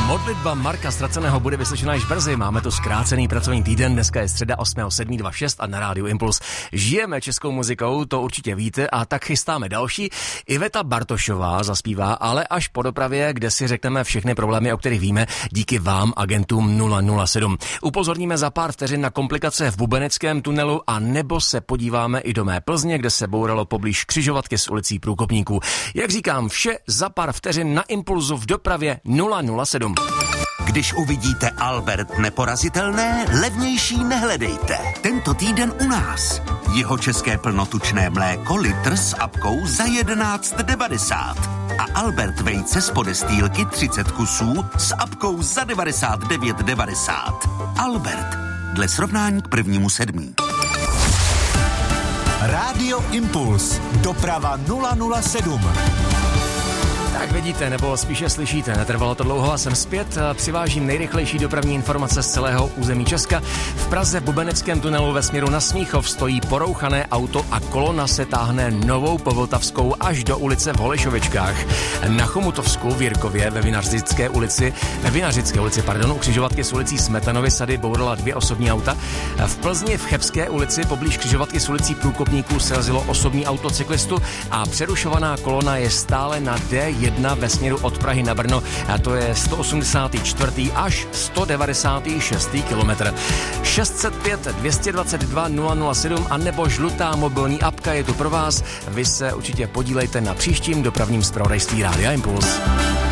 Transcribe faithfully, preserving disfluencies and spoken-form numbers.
Modlitba Marka Ztraceného bude vyslyšena již brzy. Máme tu zkrácený pracovní týden, dneska je středa osmého sedmého dvacet šest a na rádiu Impuls žijeme českou muzikou, to určitě víte, a tak chystáme další. Iveta Bartošová zaspívá, ale až po dopravě, kde si řekneme všechny problémy, o kterých víme, díky vám, agentům nula nula sedm. Upozorníme za pár vteřin na komplikace v Bubeneckém tunelu a nebo se podíváme i do mé Plzně, kde se bouralo poblíž křižovatky s ulicí Průkopníků. Jak říkám, vše za pár vteřin na Impulzu v dopravě nula nula sedm. Když uvidíte Albert Neporazitelné, levnější nehledejte. Tento týden u nás. Jeho české plnotučné mléko litr s apkou za jedenáct devadesát. A Albert vejce z podestýlky třicet kusů s apkou za devadesát devět devadesát. Albert. Dle srovnání k prvnímu sedmí. Rádio Impuls. Doprava nula nula sedm. Tak vidíte, nebo spíše slyšíte, netrvalo to dlouho a jsem zpět. Přivážím nejrychlejší dopravní informace z celého území Česka. V Praze v Bubeneckém tunelu ve směru na Smíchov stojí porouchané auto a kolona se táhne Novou Povltavskou až do ulice v Holešovičkách. Na Chomutovsku v Jirkově ve Vinařické ulici, ve Vinařické ulici, pardon, u křižovatky s ulicí Smetanovy sady bourala dvě osobní auta. V Plzni v Chebské ulici poblíž křižovatky s ulicí Průkopníků srazilo osobní auto cyklistu a přerušovaná kolona je stále na D jedna ve směru od Prahy na Brno, a to je sto osmdesát čtyři až sto devadesát šest kilometr. šest set pět dvě dvacet dva nula nula sedm a nebo žlutá mobilní apka je tu pro vás. Vy se určitě podílejte na příštím dopravním zpravodajství Rádia Impuls.